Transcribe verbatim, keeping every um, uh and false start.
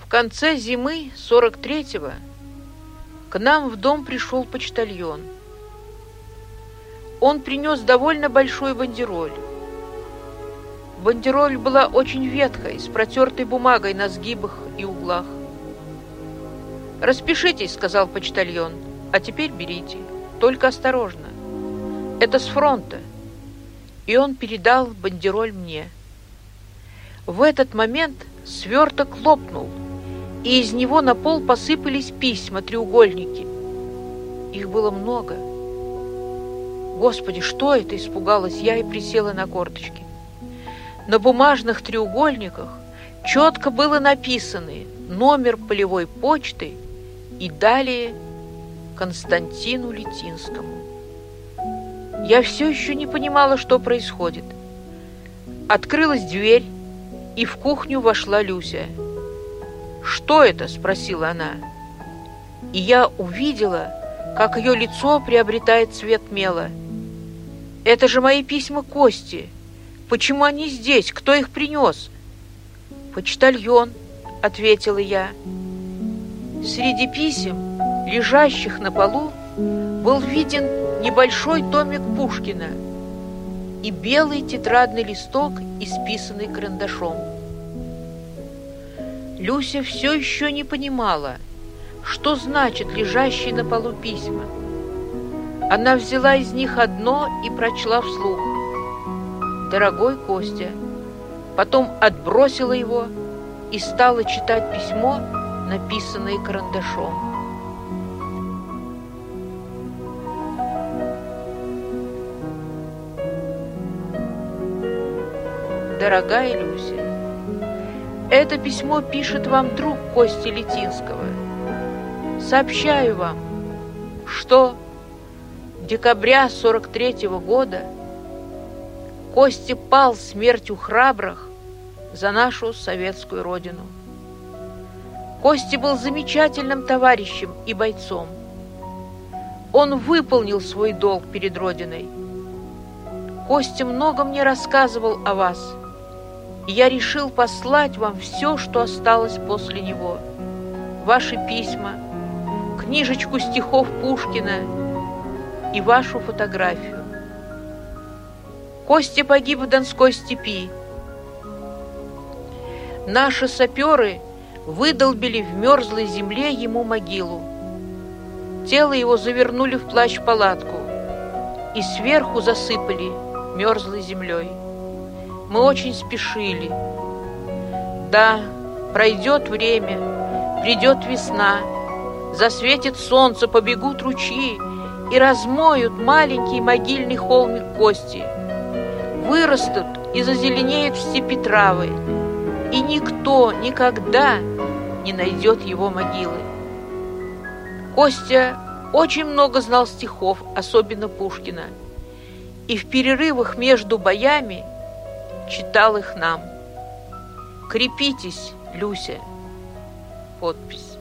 В конце зимы сорок третьего к нам в дом пришел почтальон. Он принес довольно большой бандероль. Бандероль была очень ветхой, с протертой бумагой на сгибах и углах. «Распишитесь», — сказал почтальон, — «а теперь берите, только осторожно. Это с фронта». И он передал бандероль мне. В этот момент сверток лопнул, и из него на пол посыпались письма, треугольники. Их было много. «Господи, что это?» — испугалась я и присела на корточки. На бумажных треугольниках четко было написано номер полевой почты и далее Константину Литинскому. Я все еще не понимала, что происходит. Открылась дверь, и в кухню вошла Люся. «Что это?» — спросила она. И я увидела, как ее лицо приобретает цвет мела. «Это же мои письма Кости. Почему они здесь? Кто их принес?» «Почтальон», — ответила я. Среди писем, лежащих на полу, был виден небольшой томик Пушкина и белый тетрадный листок, исписанный карандашом. Люся все еще не понимала, что значит лежащие на полу письма. Она взяла из них одно и прочла вслух: «Дорогой Костя», потом отбросила его и стала читать письмо, написанное карандашом. «Дорогая Люся, это письмо пишет вам друг Кости Литинского. Сообщаю вам, что декабря сорок третьего года Костя пал смертью храбрых за нашу советскую родину. Костя был замечательным товарищем и бойцом. Он выполнил свой долг перед Родиной. Костя много мне рассказывал о вас, и я решил послать вам все, что осталось после него: ваши письма, книжечку стихов Пушкина и вашу фотографию. Костя погиб в Донской степи. Наши саперы выдолбили в мерзлой земле ему могилу. Тело его завернули в плащ-палатку и сверху засыпали мерзлой землей. Мы очень спешили. Да, пройдет время, придет весна, засветит солнце, побегут ручьи и размоют маленький могильный холмик Кости. Вырастут и зазеленеют в степи травы, и никто никогда не найдет его могилы. Костя очень много знал стихов, особенно Пушкина, и в перерывах между боями читал их нам. Крепитесь, Люся. Подпись.